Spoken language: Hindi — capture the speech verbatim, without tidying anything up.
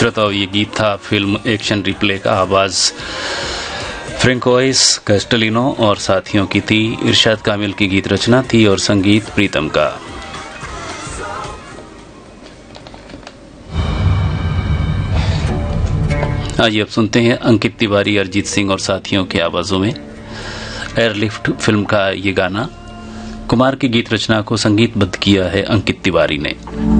श्रोताओं, ये गीत था फिल्म एक्शन रिप्ले का। आवाज फ्रेंकोइस कैस्टलिनो और साथियों की थी। इरशाद कामिल की गीत रचना थी और संगीत प्रीतम का। आइए अब सुनते हैं अंकित तिवारी, अरिजीत सिंह और साथियों की आवाजों में एयरलिफ्ट फिल्म का ये गाना। कुमार की गीत रचना को संगीतबद्ध किया है अंकित तिवारी ने।